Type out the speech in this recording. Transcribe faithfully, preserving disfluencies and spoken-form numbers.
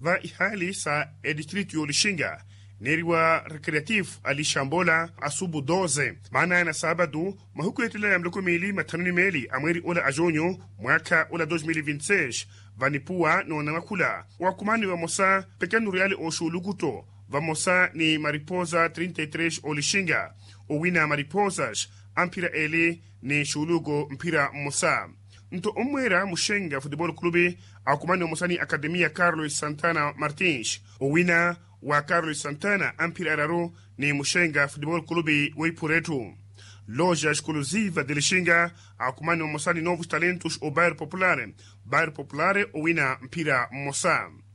va ihali sa edistritu Lishinga neriwa recreative alishambola asubu doze maana na sabadu mahuku yetela ya mloko mili matanuni meli amweri ola ajonyo mwaka ola dois mil e vinte e seis vanipua no namakula wakumani wa mosa pequeno real oshuluguto va mosa ni mariposa trinta e três Olishinga owina mariposas ampira ele ni shulugo mpira mosa nto omwera mushenga futebol clube akumani wa mosa ni akademia Carlos Santana Martins owina wa Carlos Santana ampira araro ni mushenga futebol clube weipuretu loja exclusiva de Lishinga akumani wa mosa ni novos talentos o bairro populare bairro populare owina mpira mosa